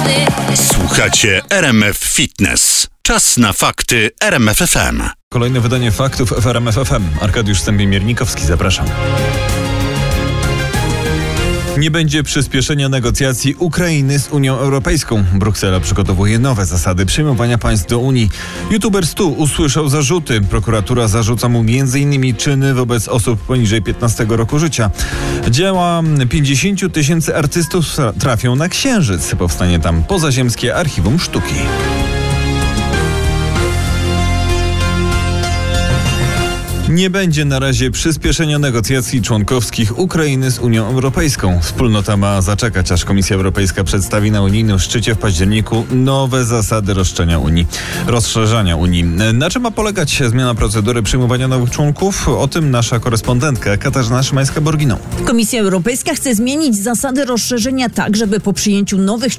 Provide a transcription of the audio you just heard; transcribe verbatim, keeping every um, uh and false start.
Słuchacie R M F Fitness. Czas na fakty R M F F M. Kolejne wydanie faktów w R M F F M. Arkadiusz Stępień-Miernikowski, zapraszam. Nie będzie przyspieszenia negocjacji Ukrainy z Unią Europejską. Bruksela przygotowuje nowe zasady przyjmowania państw do Unii. YouTuber Stu usłyszał zarzuty. Prokuratura zarzuca mu między innymi czyny wobec osób poniżej piętnastego roku życia. Dzieła pięćdziesięciu tysięcy artystów trafią na Księżyc. Powstanie tam pozaziemskie archiwum sztuki. Nie będzie na razie przyspieszenia negocjacji członkowskich Ukrainy z Unią Europejską. Wspólnota ma zaczekać, aż Komisja Europejska przedstawi na unijnym szczycie w październiku nowe zasady rozszerzenia Unii. Rozszerzania Unii. Na czym ma polegać zmiana procedury przyjmowania nowych członków? O tym nasza korespondentka Katarzyna Szymańska-Borginą. Komisja Europejska chce zmienić zasady rozszerzenia tak, żeby po przyjęciu nowych